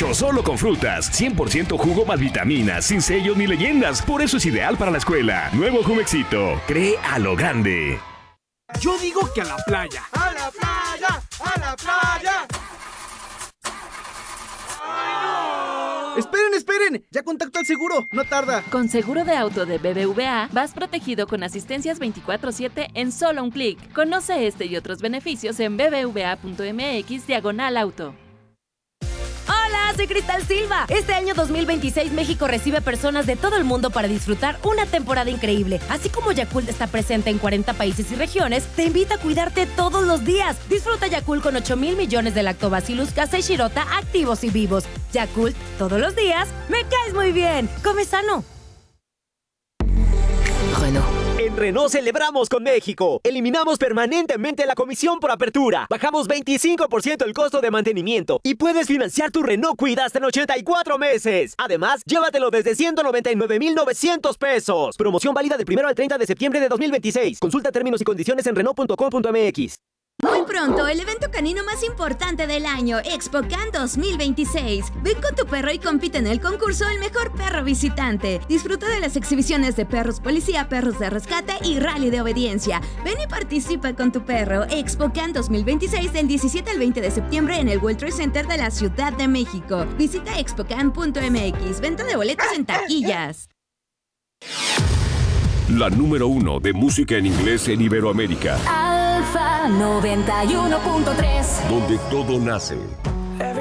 Hecho solo con frutas, 100% jugo más vitaminas, sin sellos ni leyendas. Por eso es ideal para la escuela. Nuevo Jumexito. Cree a lo grande. Yo digo que a la playa. ¡A la playa! ¡A la playa! ¡Esperen! Ya contacto al seguro, no tarda. Con seguro de auto de BBVA, vas protegido con asistencias 24/7 en solo un clic. Conoce este y otros beneficios en bbva.mx/auto. Hola, soy Cristal Silva. Este año 2026 México recibe personas de todo el mundo para disfrutar una temporada increíble. Así como Yakult está presente en 40 países y regiones, te invita a cuidarte todos los días. Disfruta Yakult con 8,000 millones de Lactobacillus casei shirota activos y vivos. Yakult, todos los días, me caes muy bien. Come sano. Renault. En Renault celebramos con México. Eliminamos permanentemente la comisión por apertura. Bajamos 25% el costo de mantenimiento. Y puedes financiar tu Renault Kwid hasta en 84 meses. Además, llévatelo desde 199,900 pesos. Promoción válida del 1 al 30 de septiembre de 2026. Consulta términos y condiciones en Renault.com.mx. Muy pronto, el evento canino más importante del año, ExpoCan 2026. Ven con tu perro y compite en el concurso El Mejor Perro Visitante. Disfruta de las exhibiciones de perros policía, perros de rescate y rally de obediencia. Ven y participa con tu perro. ExpoCan 2026 del 17 al 20 de septiembre en el World Trade Center de la Ciudad de México. Visita expocan.mx. Venta de boletos en taquillas. La número 1 de música en inglés en Iberoamérica. Alfa 91.3. Donde todo nace.